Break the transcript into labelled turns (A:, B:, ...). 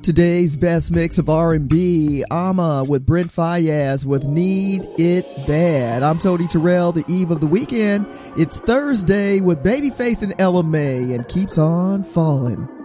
A: Today's best mix of R&B, Ama with Brent Faiyaz with Need It Bad. I'm Tony Terrell, the eve of the weekend. It's Thursday with Babyface and Ella Mai and Keeps on Falling.